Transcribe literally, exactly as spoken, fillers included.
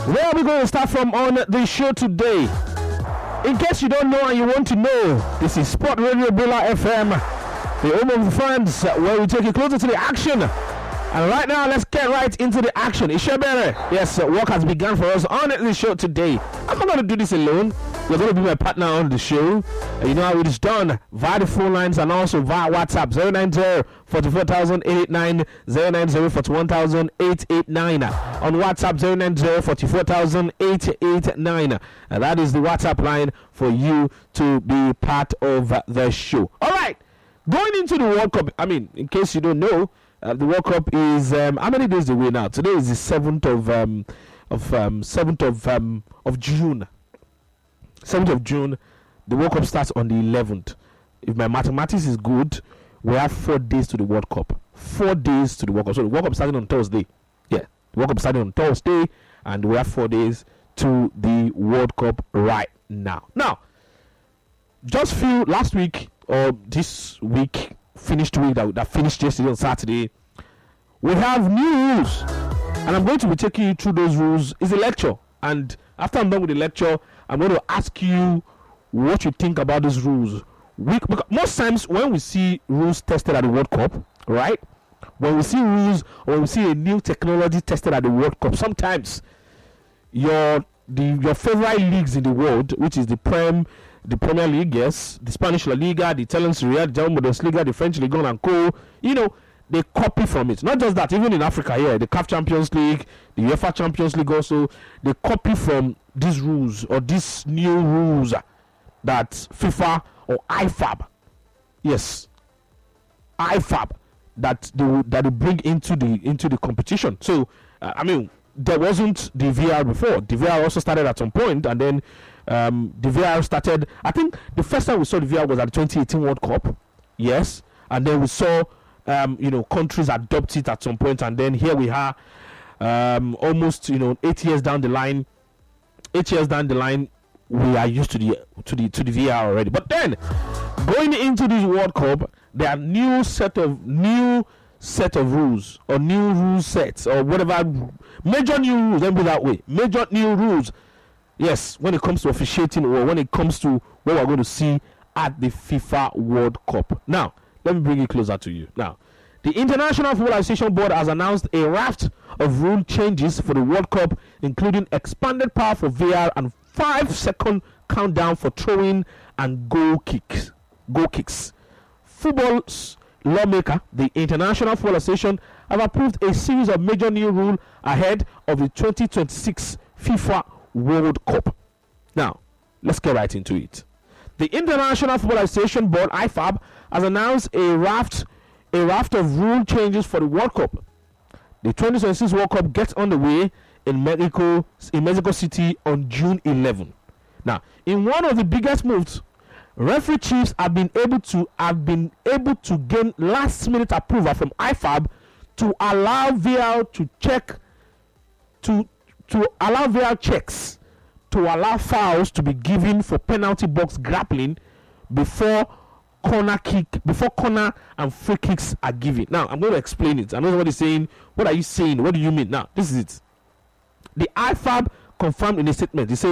Where are we going to start from on the show today? In case you don't know and you want to know, this is Sport Radio Bula F M, the home of the fans, where we take you closer to the action. And right now, let's get right into the action. Ishebere, yes, work has begun for us on the show today. I'm not going to do this alone. You're going to be my partner on the show. You know how it is done via the phone lines and also via WhatsApp zero nine zero, four four thousand eight eight nine, zero nine zero, four one thousand eight eight nine. On WhatsApp zero nine zero, four four thousand eight eight nine. And that is the WhatsApp line for you to be part of the show. All right, going into the World Cup. I mean, in case you don't know, uh, the World Cup is um, how many days away now? Today is the seventh of um, of um, seventh of um, of June. seventh of June, the World Cup starts on the eleventh. If my mathematics is good, we have four days to the World Cup. Four days to the World Cup. So the World Cup starting on Thursday. Yeah, the World Cup starting on Thursday, and we have four days to the World Cup right now. Now, just few last week or this week, finished week that, that finished yesterday on Saturday, we have new rules, and I'm going to be taking you through those rules. It's a lecture, and after I'm done with the lecture, I'm going to ask you what you think about these rules. We, because most times when we see rules tested at the World Cup, right? When we see rules or when we see a new technology tested at the World Cup, sometimes your the your favorite leagues in the world, which is the Prem, the Premier League, yes, the Spanish La Liga, the Italian Serie A, the German Bundesliga, the French Ligue one and co. You know, they copy from it. Not just that, even in Africa here, the C A F Champions League, the UEFA Champions League also, they copy from these rules or these new rules that FIFA or I F A B, yes, I F A B, that they that they bring into the into the competition. So uh, I mean, there wasn't the V R before. The V R also started at some point, and then um, the V R started. I think the first time we saw the V R was at the twenty eighteen World Cup, yes, and then we saw um, you know countries adopt it at some point, and then here we are, um, almost you know eight years down the line. Eight years down the line, we are used to the to the to the V R already. But then, going into this World Cup, there are new set of new set of rules or new rule sets or whatever, major new rules. Let me put it that way. Major new rules. Yes, when it comes to officiating or when it comes to what we're going to see at the FIFA World Cup. Now, let me bring it closer to you. Now, the International Football Association Board has announced a raft of rule changes for the World Cup, including expanded power for V R and five-second countdown for throwing and goal kicks. Goal kicks. Football's lawmaker, the International Football Association, have approved a series of major new rules ahead of the twenty twenty-six FIFA World Cup. Now, let's get right into it. The International Football Association Board, I F A B, has announced a raft a raft of rule changes for the World Cup. The twenty twenty-six World Cup gets underway in Mexico, in Mexico City on June eleventh. Now, in one of the biggest moves, referee chiefs have been able to have been able to gain last-minute approval from I F A B to allow V R to check to to allow V R checks to allow fouls to be given for penalty box grappling before corner kick before corner and free kicks are given. Now I'm going to explain it. I know somebody's saying, what are you saying? What do you mean? Now this is it. The I F A B confirmed in a statement. They say